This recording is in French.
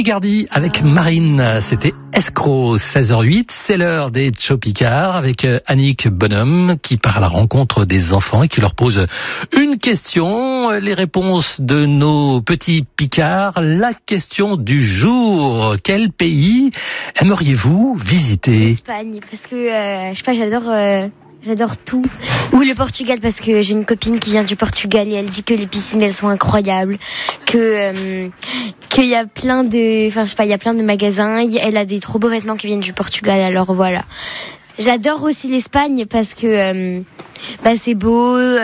Picardy avec Marine, c'était Escroc, 16h08, c'est l'heure des Chopicards avec Annick Bonhomme qui part à la rencontre des enfants et qui leur pose une question, les réponses de nos petits Picards, la question du jour, quel pays aimeriez-vous visiter? L'Espagne, parce que, je sais pas, j'adore tout. Ou le Portugal, parce que j'ai une copine qui vient du Portugal et elle dit que les piscines, elles sont incroyables, qu'il y a plein de, enfin, je sais pas, il y a plein de magasins, elle a des trop beaux vêtements qui viennent du Portugal, alors voilà. J'adore aussi l'Espagne parce que, c'est beau,